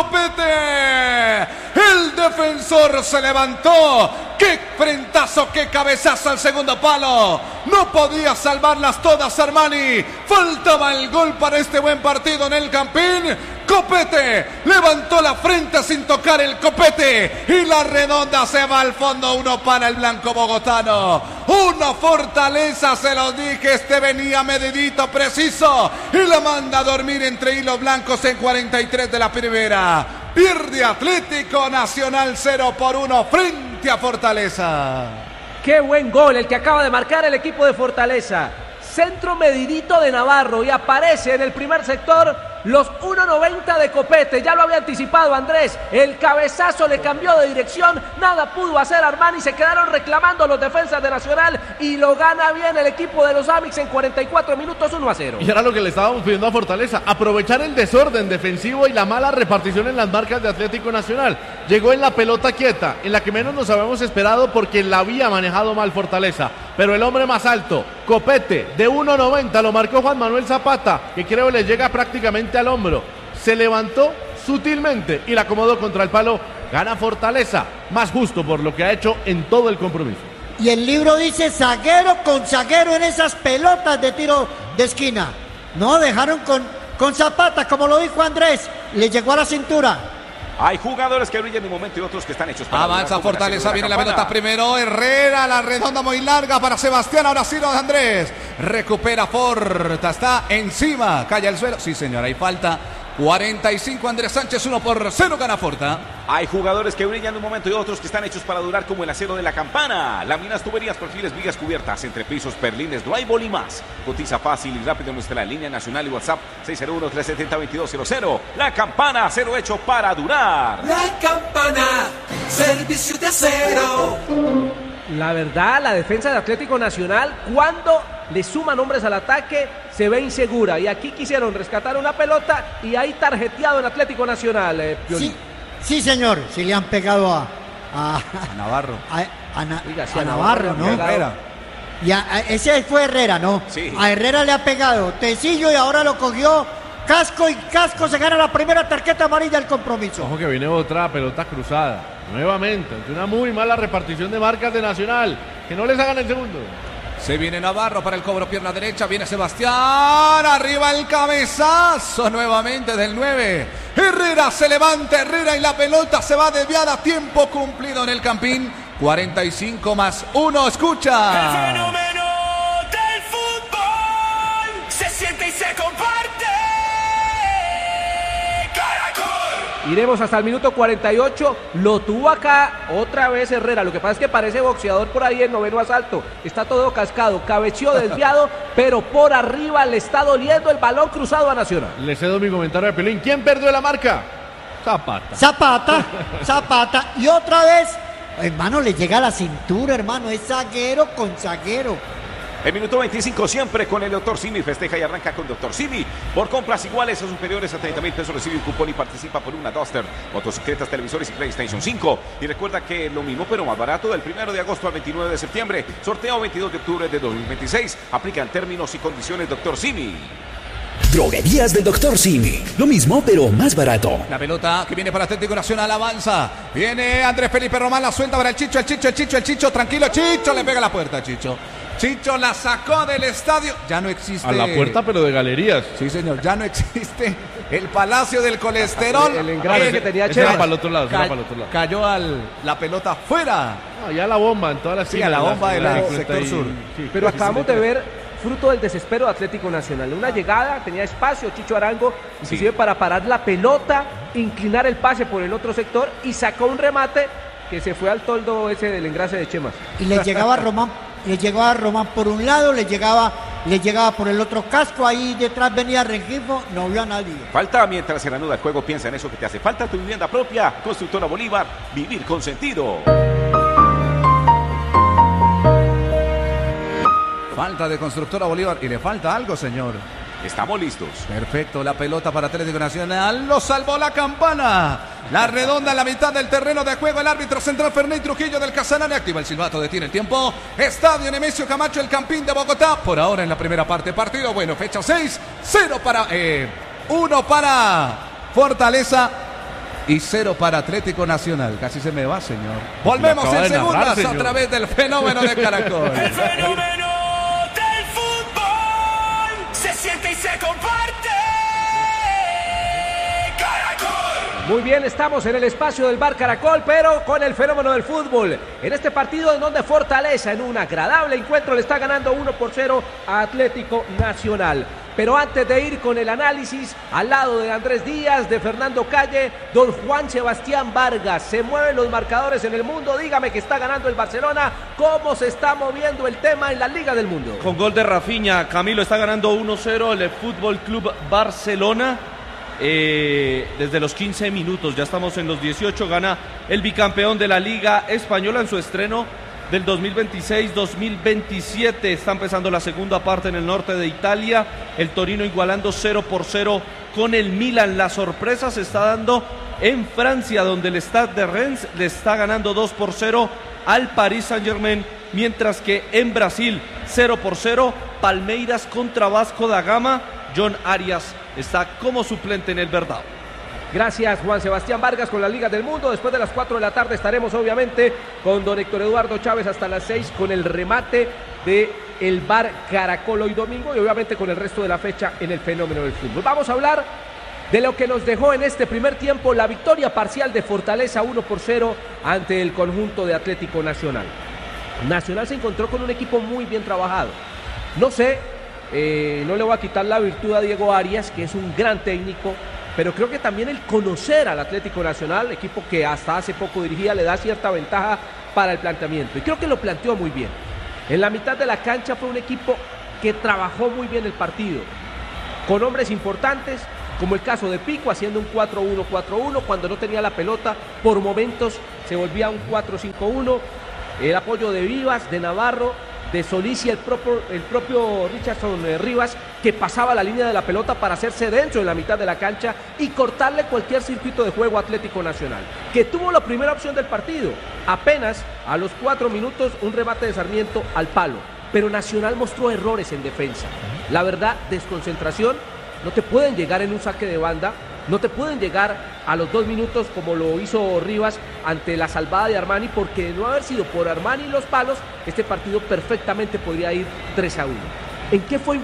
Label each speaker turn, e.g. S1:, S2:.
S1: Copete. El defensor se levantó. ¡Qué frentazo, qué cabezazo al segundo palo! No podía salvarlas todas Armani. Faltaba el gol para este buen partido en el Campín. Copete levantó la frente sin tocar el copete y la redonda se va al fondo. 1 para el blanco bogotano. Una fortaleza, se los dije. Este venía medidito, preciso y la manda a dormir entre hilos blancos en 43 de la primera. Pierde Atlético Nacional 0-1 frente a Fortaleza.
S2: Qué buen gol el que acaba de marcar el equipo de Fortaleza. Centro medidito de Navarro y aparece en el primer sector los 1.90 de Copete. Ya lo había anticipado Andrés. El cabezazo le cambió de dirección. Nada pudo hacer Armani. Se quedaron reclamando los defensas de Nacional y lo gana bien el equipo de los Amix en 44 minutos, 1-0.
S3: Y era lo que le estábamos pidiendo a Fortaleza, aprovechar el desorden defensivo y la mala repartición en las marcas de Atlético Nacional. Llegó en la pelota quieta, en la que menos nos habíamos esperado porque la había manejado mal Fortaleza. Pero el hombre más alto, Copete, de 1.90, lo marcó Juan Manuel Zapata, que creo le llega prácticamente al hombro. Se levantó sutilmente y la acomodó contra el palo. Gana Fortaleza, más justo por lo que ha hecho en todo el compromiso.
S4: Y el libro dice zaguero con zaguero en esas pelotas de tiro de esquina. No, dejaron con Zapata, como lo dijo Andrés, le llegó a la cintura.
S5: Hay jugadores que brillan en un momento y otros que están hechos para...
S1: Avanza Fortaleza, viene la pelota primero. Herrera, la redonda muy larga para Sebastián. Ahora sí, don Andrés. Recupera Forta, está encima. Calla el suelo. Sí, señor, hay falta. 45 Andrés Sánchez, 1-0 gana Forta.
S5: Hay jugadores que brillan en un momento y otros que están hechos para durar, como el acero de la campana. Láminas, tuberías, perfiles, vigas cubiertas, entrepisos, perlines, drywall y más. Cotiza fácil y rápido en nuestra línea nacional y WhatsApp 601-370-2200. La Campana, acero hecho para durar.
S6: La Campana, servicio de acero.
S2: La verdad, la defensa de Atlético Nacional, cuando le suman hombres al ataque, se ve insegura. Y aquí quisieron rescatar una pelota y ahí tarjeteado en Atlético Nacional.
S4: Sí, señor. Sí le han pegado a
S1: Navarro.
S4: A Navarro, ¿no?
S1: Herrera.
S4: Ese fue Herrera, ¿no?
S5: Sí.
S4: A Herrera le ha pegado Tecillo y ahora lo cogió Casco y Casco se gana la primera tarjeta amarilla del compromiso.
S3: Ojo que viene otra pelota cruzada. Nuevamente, ante una muy mala repartición de marcas de Nacional. Que no les hagan el segundo.
S1: Se viene Navarro para el cobro, pierna derecha, viene Sebastián, arriba el cabezazo nuevamente del 9. Herrera se levanta, Herrera y la pelota se va desviada, tiempo cumplido en el Campín. 45+1, escucha.
S6: El fenómeno del fútbol se siente y se comparte.
S2: Iremos hasta el minuto 48, lo tuvo acá otra vez Herrera, lo que pasa es que parece boxeador por ahí en noveno asalto, está todo cascado, cabeció desviado, pero por arriba le está doliendo el balón cruzado a Nacional.
S3: Le cedo mi comentario de Pelín. ¿Quién perdió la marca?
S4: Zapata, y otra vez, hermano, le llega a la cintura, hermano, es zaguero con zaguero.
S5: El minuto 25 siempre con el Dr. Simi. Festeja y arranca con Dr. Simi. Por compras iguales o superiores a 30,000 pesos recibe un cupón y participa por una Duster, motocicletas, televisores y PlayStation 5. Y recuerda que lo mismo pero más barato del 1 de agosto al 29 de septiembre. Sorteo 22 de octubre de 2026. Aplican términos y condiciones Dr. Simi.
S7: Droguerías del Dr. Simi. Lo mismo, pero más barato.
S1: La pelota que viene para Atlético Nacional avanza. Viene Andrés Felipe Román, la suelta para el Chicho. Tranquilo, Chicho, le pega la puerta, Chicho. Chicho la sacó del estadio. Ya no existe.
S3: A la puerta, pero de galerías.
S1: Sí, señor, ya no existe el Palacio del Colesterol.
S2: El engrane que tenía Chema.
S3: Era para el otro lado,
S1: Cayó la pelota fuera.
S3: No, ya la bomba en toda la
S1: esquina. Sí, a la bomba del sector sur.
S2: Sí, pero acabamos de ver fruto del desespero de Atlético Nacional. Una llegada, tenía espacio Chicho Arango, inclusive para parar la pelota, inclinar el pase por el otro sector y sacó un remate que se fue al toldo ese del engrase de Chema.
S4: Y le llegaba a Román por un lado, le llegaba por el otro casco, ahí detrás venía Rengifo, no vio a nadie.
S5: Falta mientras se reanuda el juego, piensa en eso que te hace falta, tu vivienda propia. Constructora Bolívar, vivir con sentido.
S1: Falta de Constructora Bolívar y le falta algo, señor.
S5: Estamos listos.
S1: Perfecto, la pelota para Atlético Nacional. Lo salvó la Campana. La redonda en la mitad del terreno de juego. El árbitro central Ferney Trujillo del Casanare activa el silbato, detiene el tiempo. Estadio Nemesio Camacho, el Campín de Bogotá. Por ahora en la primera parte. Partido bueno, fecha 6. 1 para Fortaleza. y 0 para Atlético Nacional. Casi se me va, señor. Volvemos en segundas a través del fenómeno de Caracol.
S6: El fenómeno del fútbol se siente y se comparte. Caracol.
S2: Muy bien, estamos en el espacio del Bar Caracol, pero con el fenómeno del fútbol. En este partido en donde Fortaleza, en un agradable encuentro, le está ganando 1-0 a Atlético Nacional. Pero antes de ir con el análisis, al lado de Andrés Díaz, de Fernando Calle, don Juan Sebastián Vargas. Se mueven los marcadores en el mundo. Dígame que está ganando el Barcelona. ¿Cómo se está moviendo el tema en la Liga del Mundo?
S8: Con gol de Rafinha, Camilo, está ganando 1-0 el Fútbol Club Barcelona. Desde los 15 minutos, ya estamos en los 18, gana el bicampeón de la Liga Española en su estreno del 2026-2027. Está empezando la segunda parte en el norte de Italia, el Torino igualando 0-0 con el Milan. La sorpresa se está dando en Francia, donde el Stade de Reims le está ganando 2-0 al Paris Saint-Germain, mientras que en Brasil 0-0, Palmeiras contra Vasco da Gama. John Arias está como suplente en el Verdão.
S2: Gracias, Juan Sebastián Vargas, con la Liga del Mundo. Después de las 4 de la tarde estaremos obviamente con don Héctor Eduardo Chávez hasta las 6 con el remate de el Bar Caracol hoy domingo y obviamente con el resto de la fecha en el fenómeno del fútbol. Vamos a hablar de lo que nos dejó en este primer tiempo la victoria parcial de Fortaleza 1-0 ante el conjunto de Atlético Nacional. Nacional se encontró con un equipo muy bien trabajado. No sé, no le voy a quitar la virtud a Diego Arias, que es un gran técnico, pero creo que también el conocer al Atlético Nacional, equipo que hasta hace poco dirigía, le da cierta ventaja para el planteamiento. Y creo que lo planteó muy bien. En la mitad de la cancha fue un equipo que trabajó muy bien el partido, con hombres importantes, como el caso de Pico, haciendo un 4-1-4-1, cuando no tenía la pelota, por momentos se volvía un 4-5-1, el apoyo de Vivas, de Navarro, de Solís y el propio Richardson Rivas, que pasaba la línea de la pelota para hacerse dentro de la mitad de la cancha y cortarle cualquier circuito de juego a Atlético Nacional, que tuvo la primera opción del partido, apenas a los 4 minutos un remate de Sarmiento al palo, pero Nacional mostró errores en defensa, la verdad, desconcentración. No te pueden llegar en un saque de banda, no te pueden llegar a los 2 minutos como lo hizo Rivas ante la salvada de Armani, porque de no haber sido por Armani y los palos, este partido perfectamente podría ir 3-1. ¿En qué fue